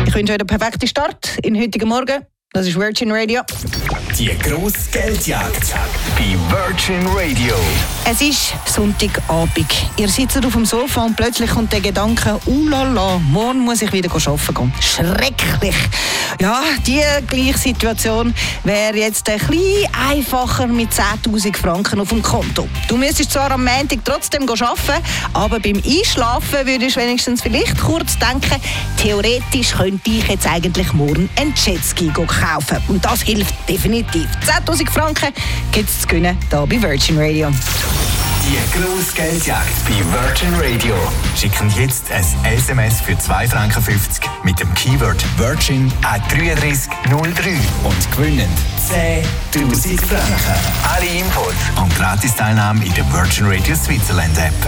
Ich wünsche euch einen perfekten Start in den heutigen Morgen. Das ist Virgin Radio. Die grosse Geldjagd bei Virgin Radio. Es ist Sonntagabend. Ihr sitzt auf dem Sofa und plötzlich kommt der Gedanke, morgen muss ich wieder arbeiten gehen. Schrecklich. Ja, die gleiche Situation wäre jetzt ein bisschen einfacher mit 10'000 Franken auf dem Konto. Du müsstest zwar am Montag trotzdem arbeiten, aber beim Einschlafen würdest du wenigstens vielleicht kurz denken, theoretisch könnte ich jetzt eigentlich morgen einen Jetski kaufen. Und das hilft definitiv. 10'000 Franken gibt es zu gewinnen hier bei Virgin Radio. Die grosse Geldjagd bei Virgin Radio. Schicken jetzt ein SMS für 2,50 Franken mit dem Keyword Virgin an 3303 und gewinnen 10'000 Franken. Alle Infos und Gratis-Teilnahme in der Virgin Radio Switzerland App.